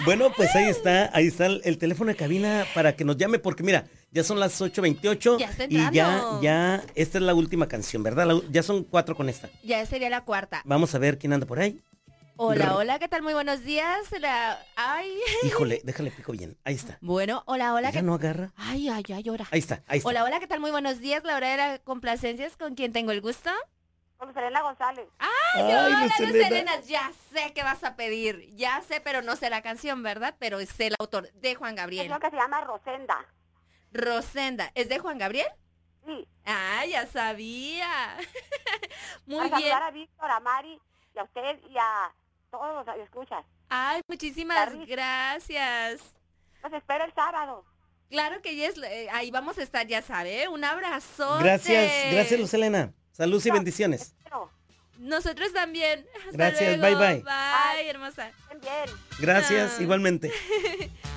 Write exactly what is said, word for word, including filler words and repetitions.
Bueno, pues ahí está, ahí está el, el teléfono de cabina para que nos llame, porque mira, ya son las ocho veintiocho Ya está y ya, entrando. ya, esta es la última canción, ¿verdad? La- ya son cuatro con esta. Ya sería la cuarta. Vamos a ver quién anda por ahí. Hola, Rr. hola, ¿qué tal? Muy buenos días. La... Ay. Híjole, déjale pico bien. Ahí está. Bueno, hola, hola. Ya ¿qué... no agarra. Ay, ay, ay, llora. Ahí está, ahí está. Hola, hola, ¿qué tal? Muy buenos días. La hora de la complacencia es con quien tengo el gusto. Con Selena González. Ay, Ay, hola, Luz Luz Helena. Helena, ya sé qué vas a pedir. Ya sé, pero no sé la canción, ¿verdad? Pero sé el autor de Juan Es Gabriel. lo que se llama Rosenda. Rosenda, ¿es de Juan Gabriel? Sí. Ah, ya sabía. Muy Para bien. saludar a Víctor, a Mari, y a usted y a todos los escuchas. Ay, muchísimas Carly. gracias. Los espero el sábado. Claro que yes, eh, ahí vamos a estar, ya sabe, un abrazo. Gracias, gracias, Luz Helena. Salud y No, bendiciones. Espero. Nosotros también. Hasta Gracias, luego. bye, bye. Bye, hermosa. Estén bien. Gracias, Ah. igualmente.